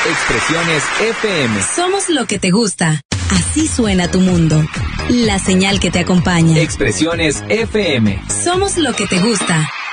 Expresiones FM. Somos lo que te gusta. Así suena tu mundo. La señal que te acompaña. Expresiones FM. Somos lo que te gusta.